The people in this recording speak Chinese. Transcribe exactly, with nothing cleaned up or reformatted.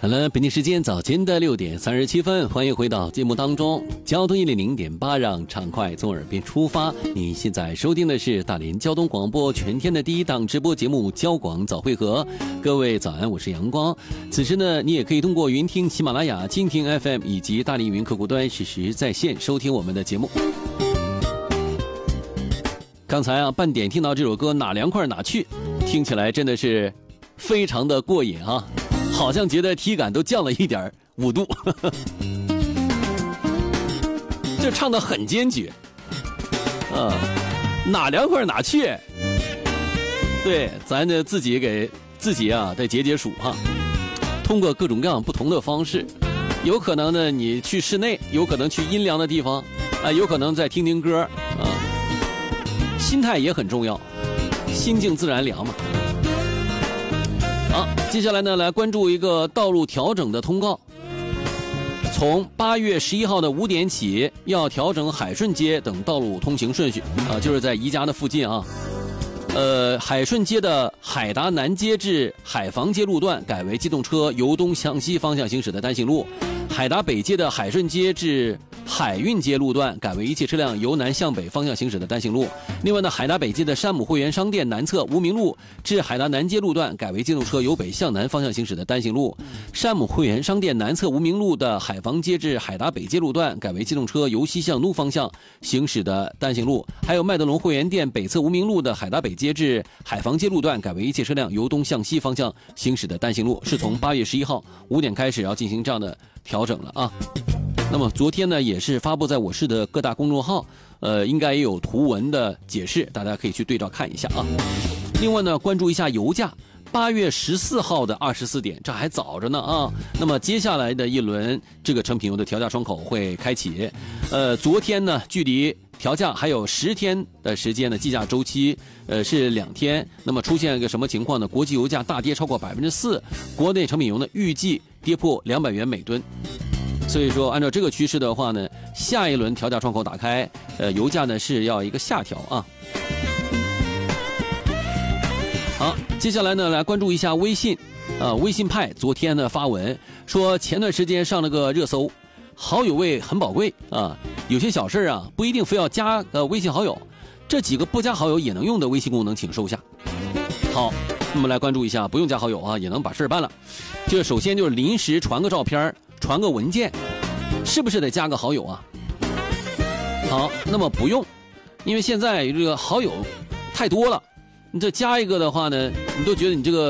好了，北京时间早间的六点三十七分，欢迎回到节目当中。交通一零零点八，让畅快从耳边出发。你现在收听的是大连交通广播全天的第一档直播节目《交广早会合》。各位早安，我是阳光。此时呢，你也可以通过云听、喜马拉雅、蜻蜓 F M 以及大连云客户端实时在线收听我们的节目。刚才啊，半点听到这首歌《哪凉快哪去》，听起来真的是非常的过瘾啊。好像觉得体感都降了一点五度，这唱得很坚决，啊，哪凉快哪去？对，咱呢自己给自己啊再解解暑哈。通过各种各样不同的方式，有可能呢你去室内，有可能去阴凉的地方，啊，有可能再听听歌啊。心态也很重要，心静自然凉嘛。好，接下来呢，来关注一个道路调整的通告。从八月十一号的五点起，要调整海顺街等道路通行顺序啊，就是在宜家的附近啊。呃，海顺街的海达南街至海防街路段改为机动车由东向西方向行驶的单行路；海达北街的海顺街至海运街路段改为一切车辆由南向北方向行驶的单行路。另外呢，海达北街的山姆会员商店南侧无名路至海达南街路段改为机动车由北向南方向行驶的单行路。山姆会员商店南侧无名路的海防街至海达北街路段改为机动车由西向东方向行驶的单行路。还有麦德龙会员店北侧无名路的海达北街至海防街路段改为一切车辆由东向西方向行驶的单行路，是从八月十一号五点开始要进行这样的调整了啊。那么昨天呢，也是发布在我市的各大公众号，呃，应该也有图文的解释，大家可以去对照看一下啊。另外呢，关注一下油价，八月十四号的二十四点，这还早着呢啊。那么接下来的一轮这个成品油的调价窗口会开启，呃，昨天呢，距离调价还有十天的时间的计价周期，呃是两天。那么出现一个什么情况呢？国际油价大跌超过百分之四，国内成品油呢预计跌破两百元每吨。所以说，按照这个趋势的话呢，下一轮调价窗口打开，呃，油价呢是要一个下调啊。好，接下来呢来关注一下微信，啊，微信派昨天呢发文说，前段时间上了个热搜，好友位很宝贵啊，有些小事啊不一定非要加呃微信好友，这几个不加好友也能用的微信功能，请收下。好，那么来关注一下，不用加好友啊也能把事办了。就首先就是临时传个照片，传个文件，是不是得加个好友啊？好，那么不用，因为现在这个好友太多了，你这加一个的话呢，你都觉得你这个